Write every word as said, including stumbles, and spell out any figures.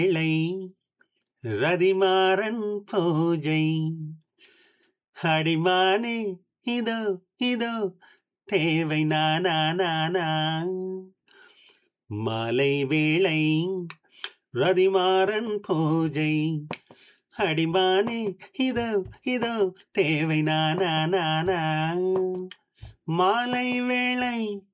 வேளை ரதிமாறன் பூஜை அடிமானே இதோ இதோ தேவை நானா நானா மாலை வேளை ரதிமாறன் பூஜை அடிமானே இதோ இதோ தேவை நானா நானா மாலை வேளை